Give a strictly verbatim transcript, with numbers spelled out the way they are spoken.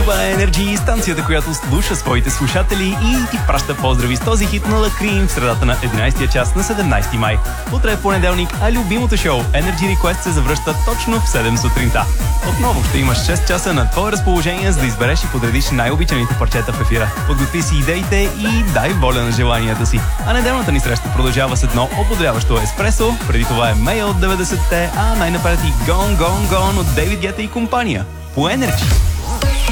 Това е Energy, станцията, която слуша своите слушатели и ти праща поздрави с този хит на Лакрим в средата на единайсетия час на седемнайсети май. Утре е понеделник, а любимото шоу Energy Request се завръща точно в седем сутринта. Отново ще имаш шест часа на твое разположение, за да избереш и подредиш най-обичаните парчета в ефира. Подготви си идеите и дай воля на желанията си. А неделната ни среща продължава с едно ободряващо еспресо. Преди това е Мейл от деветдесетте, а най-напред и Gone Gone Gone от Дейвид Гета и компания. По Energy.